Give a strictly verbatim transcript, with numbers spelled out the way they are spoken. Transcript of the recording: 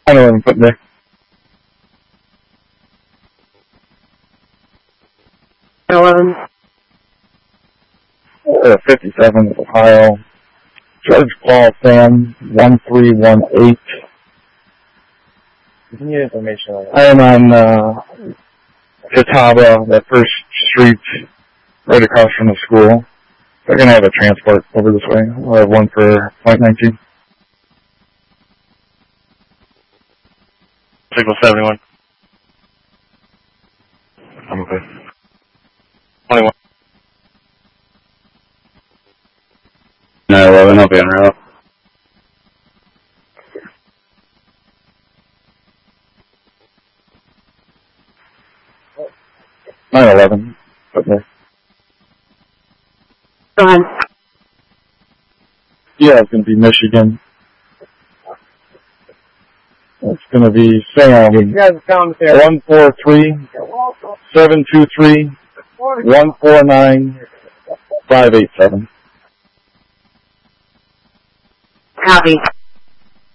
nine eleven put there. eleven. Uh, fifty-seven, Ohio. George Paul Sam, one three one eight. Continue information on I am on, uh, Catawba, that first street right across from the school. They're gonna have a transport over this way. We'll have one for point nineteen. Signal seventy-one. I'm okay. twenty-one. nine eleven, I'll be on route. nine eleven, put there. Done. Yeah, it's gonna be Michigan. It's gonna be Sam. You guys are found there. one four three, seven two three, one four nine, five eight seven. Copy.